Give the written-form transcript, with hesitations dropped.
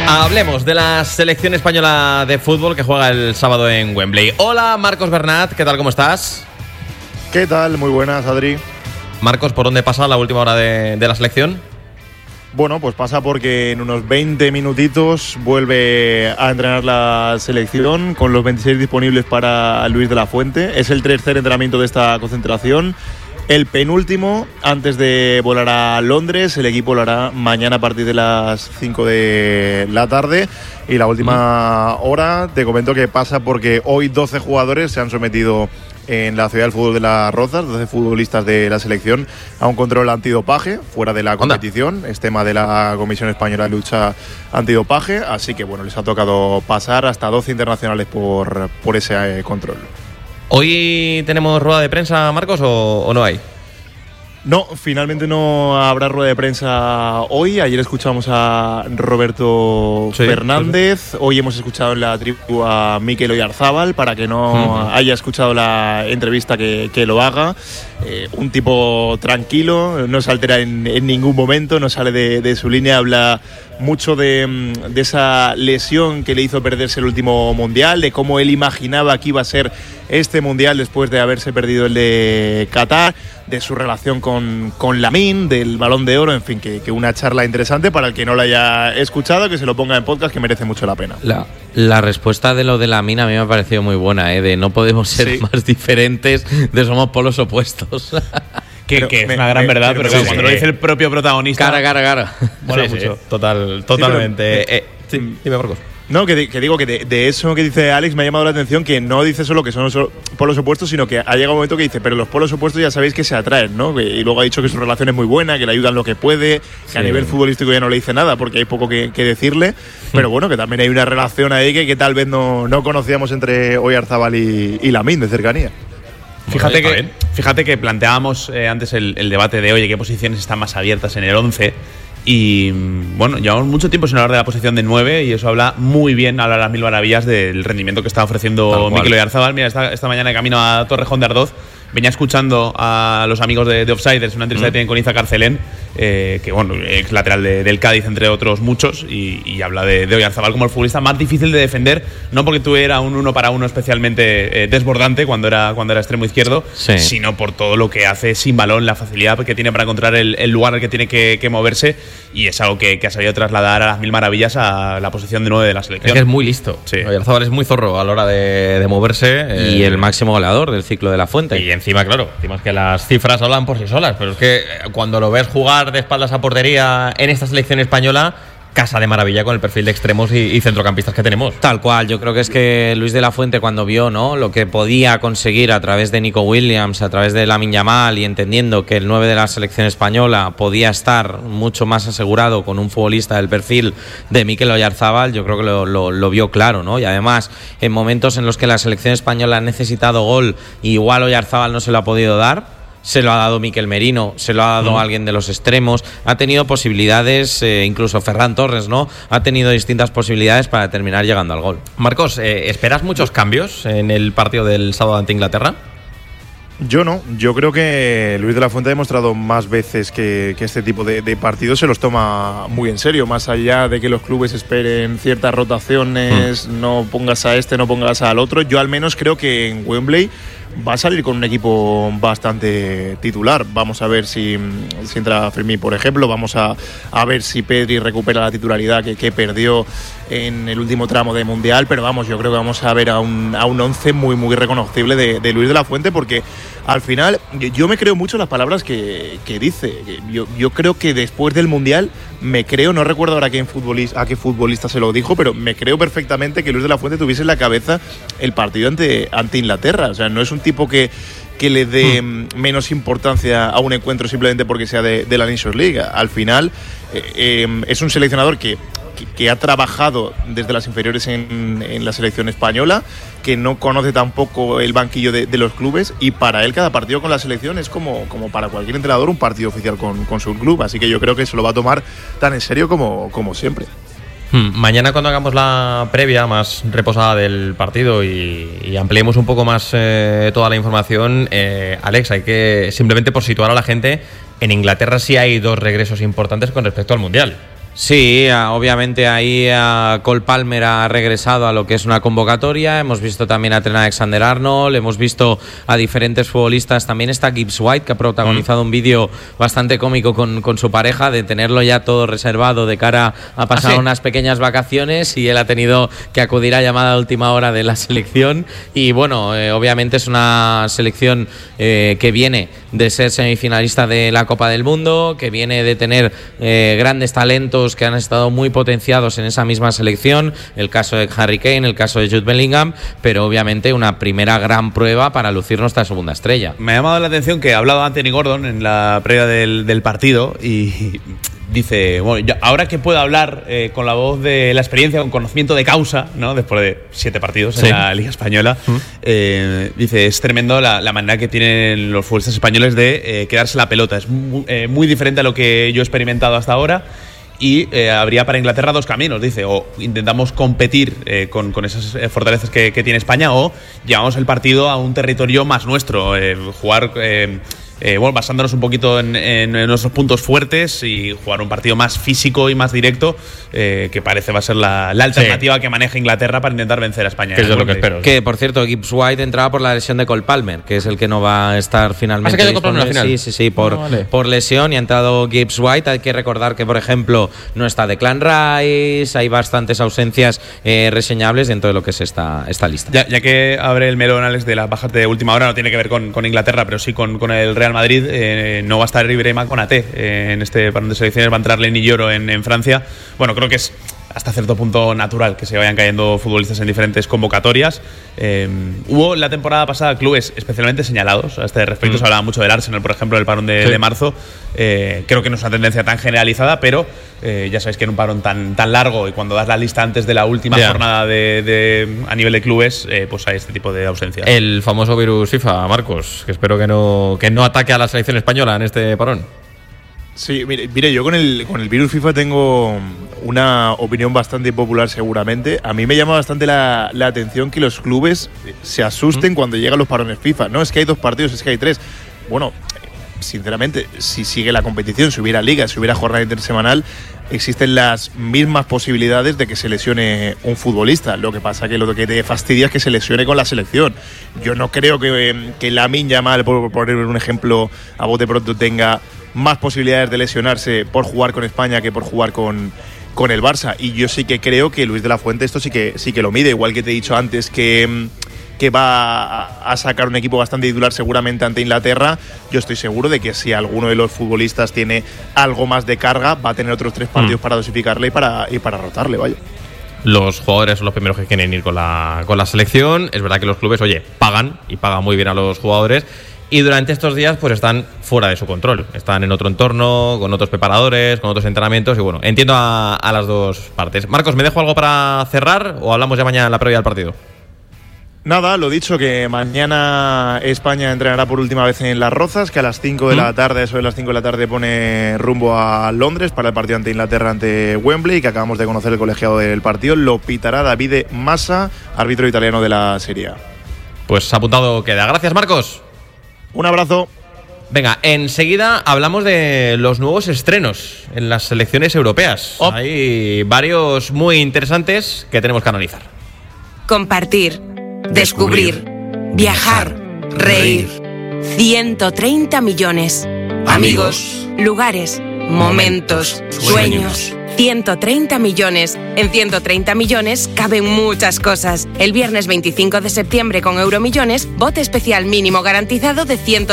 Hablemos de la selección española de fútbol que juega el sábado en Wembley. Hola, Marcos Bernat, ¿qué tal? ¿Cómo estás? ¿Qué tal? Muy buenas, Adri. Marcos, ¿por dónde pasa la última hora de la selección? Bueno, pues pasa porque en unos 20 minutitos vuelve a entrenar la selección con los 26 disponibles para Luis de la Fuente. Es el tercer entrenamiento de esta concentración. El penúltimo antes de volar a Londres. El equipo lo hará mañana a partir de las 5 de la tarde. Y la última hora te comento que pasa porque hoy 12 jugadores se han sometido en la Ciudad del Fútbol de Las Rozas, 12 futbolistas de la selección, a un control antidopaje fuera de la competición. Es tema de la Comisión Española de Lucha Antidopaje. Así que bueno, les ha tocado pasar hasta 12 internacionales por ese control. ¿Hoy tenemos rueda de prensa, Marcos, o no hay? No, finalmente no habrá rueda de prensa hoy. Ayer escuchamos a Roberto Fernández. Hoy hemos escuchado en la tribu a Mikel Oyarzábal. Para que no haya escuchado la entrevista, que lo haga. Un tipo tranquilo, no se altera en ningún momento, no sale de su línea. Habla mucho de esa lesión que le hizo perderse el último mundial, de cómo él imaginaba que iba a ser este mundial después de haberse perdido el de Qatar, de su relación con Lamine, del Balón de Oro, en fin, que una charla interesante para el que no la haya escuchado, que se lo ponga en podcast, que merece mucho la pena. La respuesta de lo de Lamine a mí me ha parecido muy buena, de no podemos ser más diferentes, de somos polos opuestos. Que es una gran verdad, pero claro, cuando lo dice el propio protagonista… Cara. Mola mucho. Totalmente. Dime, Marcos. No, que digo que de eso que dice Alex me ha llamado la atención, que no dice solo que son polos opuestos, sino que ha llegado un momento que dice, pero los polos opuestos ya sabéis que se atraen, ¿no? Y luego ha dicho que su relación es muy buena, que le ayudan lo que puede, que a nivel futbolístico ya no le dice nada porque hay poco que decirle, pero bueno, que también hay una relación ahí que tal vez no conocíamos entre Oyarzábal y Lamine de cercanía. Fíjate que planteábamos antes el debate de, oye, qué posiciones están más abiertas en el 11. Y bueno, llevamos mucho tiempo sin hablar de la posición de 9 y eso habla muy bien, habla las mil maravillas del rendimiento que está ofreciendo Mikel Oyarzábal. Mira, esta mañana de camino a Torrejón de Ardoz venía escuchando a los amigos de Offsiders, una entrevista que tienen con Iza Carcelén, que bueno, ex lateral del Cádiz, entre otros muchos, y habla de Oyarzábal como el futbolista más difícil de defender, no porque tuviera un 1 para 1 especialmente desbordante cuando era extremo izquierdo, sino por todo lo que hace sin balón, la facilidad que tiene para encontrar el lugar al que tiene que moverse, y es algo que ha sabido trasladar a las mil maravillas a la posición de 9 de la selección. Es que es muy listo. Oyarzábal es muy zorro a la hora de moverse. Y el máximo goleador del ciclo de la Fuente. Y encima es que las cifras hablan por sí solas, pero es que cuando lo ves jugar de espaldas a portería en esta selección española, casa de maravilla con el perfil de extremos y centrocampistas que tenemos. Tal cual, yo creo que es que Luis de la Fuente, cuando vio, ¿no?, lo que podía conseguir a través de Nico Williams, a través de Lamine Yamal, y entendiendo que el 9 de la selección española podía estar mucho más asegurado con un futbolista del perfil de Mikel Oyarzábal, yo creo que lo vio claro, ¿no? Y además, en momentos en los que la selección española ha necesitado gol, igual Oyarzábal no se lo ha podido dar, se lo ha dado Mikel Merino, se lo ha dado alguien de los extremos, ha tenido posibilidades, incluso Ferran Torres, ¿no? Ha tenido distintas posibilidades para terminar llegando al gol. Marcos, ¿esperas muchos cambios en el partido del sábado ante Inglaterra? Yo no, yo creo que Luis de la Fuente ha demostrado más veces que este tipo de partidos se los toma muy en serio, más allá de que los clubes esperen ciertas rotaciones, no pongas a este, no pongas al otro. Yo al menos creo que en Wembley va a salir con un equipo bastante titular. Vamos a ver si entra Fermín, por ejemplo. Vamos a ver si Pedri recupera la titularidad que perdió en el último tramo de Mundial. Pero vamos, yo creo que vamos a ver a un 11 muy, muy reconocible de Luis de la Fuente, porque al final yo me creo mucho las palabras que dice. Yo creo que después del Mundial no recuerdo ahora a qué futbolista se lo dijo, pero me creo perfectamente que Luis de la Fuente tuviese en la cabeza el partido ante Inglaterra. O sea, no es un tipo que le dé menos importancia a un encuentro simplemente porque sea de la Nations League. Al final es un seleccionador que ha trabajado desde las inferiores en la selección española, que no conoce tampoco el banquillo de los clubes, y para él cada partido con la selección es como para cualquier entrenador un partido oficial con su club, así que yo creo que se lo va a tomar tan en serio como siempre. Mañana, cuando hagamos la previa más reposada del partido y ampliemos un poco más toda la información, Alex, hay que, simplemente por situar a la gente, en Inglaterra sí hay dos regresos importantes con respecto al Mundial. Sí, obviamente ahí Cole Palmer ha regresado a lo que es una convocatoria. Hemos visto también a Trent Alexander-Arnold, hemos visto a diferentes futbolistas. También está Gibbs White, que ha protagonizado un vídeo bastante cómico con su pareja, de tenerlo ya todo reservado de cara a pasar unas pequeñas vacaciones, y él ha tenido que acudir a llamada de última hora de la selección. Y bueno, obviamente es una selección que viene de ser semifinalista de la Copa del Mundo, que viene de tener grandes talentos que han estado muy potenciados en esa misma selección, el caso de Harry Kane, el caso de Jude Bellingham, pero obviamente una primera gran prueba para lucir nuestra segunda estrella. Me ha llamado la atención que ha hablado Anthony Gordon en la previa del partido y dice, bueno, yo, ahora que puedo hablar con la voz de la experiencia, con conocimiento de causa, ¿no? Después de 7 partidos en la Liga Española, dice, es tremendo la manera que tienen los futbolistas españoles de quedarse la pelota. Es muy diferente a lo que yo he experimentado hasta ahora. Y habría para Inglaterra 2 caminos, dice, o intentamos competir con esas fortalezas que tiene España, o llevamos el partido a un territorio más nuestro, jugar basándonos un poquito en nuestros puntos fuertes y jugar un partido más físico y más directo, que parece va a ser la alternativa que maneja Inglaterra para intentar vencer a España. Que es lo que espero. Que, por cierto, Gibbs White entraba por la lesión de Cole Palmer, que es el que no va a estar finalmente. ¿Se quedó Cole Palmer al final? Sí, por lesión, y ha entrado Gibbs White. Hay que recordar que, por ejemplo, no está Declan Rice, hay bastantes ausencias reseñables dentro de lo que es esta lista. Ya que abre el melón, Alex, de las bajas de última hora, no tiene que ver con Inglaterra, pero sí con el Real Madrid. No va a estar Ibrahima Konaté en este parón de selecciones, va a entrar Lenny Yoro en Francia. Bueno, creo que es hasta cierto punto natural que se vayan cayendo futbolistas en diferentes convocatorias. Hubo la temporada pasada clubes especialmente señalados a este respecto. Se hablaba mucho del Arsenal, por ejemplo, del parón de marzo. Creo que no es una tendencia tan generalizada, pero ya sabéis que en un parón tan largo, y cuando das la lista antes de la última jornada a nivel de clubes, pues hay este tipo de ausencias. El famoso virus FIFA, Marcos, que espero que no ataque a la selección española en este parón. Sí, mire, yo con el virus FIFA tengo una opinión bastante popular seguramente. A mí me llama bastante la atención que los clubes se asusten cuando llegan los parones FIFA. No es que hay 2 partidos, es que hay 3. Bueno, sinceramente, si sigue la competición, si hubiera liga, si hubiera jornada intersemanal, existen las mismas posibilidades de que se lesione un futbolista. Lo que pasa que lo que te fastidia es que se lesione con la selección. Yo no creo que Lamine Yamal, por poner un ejemplo a bote pronto, tenga más posibilidades de lesionarse por jugar con España que por jugar con el Barça. Y yo sí que creo que Luis de la Fuente esto sí que lo mide, igual que te he dicho antes que va a sacar un equipo bastante titular seguramente ante Inglaterra. Yo estoy seguro de que si alguno de los futbolistas tiene algo más de carga, va a tener otros 3 partidos para dosificarle y para rotarle, vaya. Los jugadores son los primeros que quieren ir con la selección. Es verdad que los clubes, pagan, y pagan muy bien a los jugadores, y durante estos días pues están fuera de su control. Están en otro entorno, con otros preparadores, con otros entrenamientos, y bueno, entiendo a las 2 partes. Marcos, ¿me dejo algo para cerrar o hablamos ya mañana en la previa del partido? Nada, lo dicho, que mañana España entrenará por última vez en Las Rozas, que a las 5 de la tarde, eso de las 5 de la tarde, pone rumbo a Londres para el partido ante Inglaterra, ante Wembley, que acabamos de conocer el colegiado del partido. Lo pitará Davide Massa, árbitro italiano de la Serie A. Pues apuntado queda. Gracias, Marcos. Un abrazo. Venga, enseguida hablamos de los nuevos estrenos en las selecciones europeas. Hay varios muy interesantes que tenemos que analizar. Compartir, descubrir, viajar, reír. 130 millones. Amigos, lugares, momentos, sueños. 130 millones. En 130 millones caben muchas cosas. El viernes 25 de septiembre con Euromillones, bote especial mínimo garantizado de 130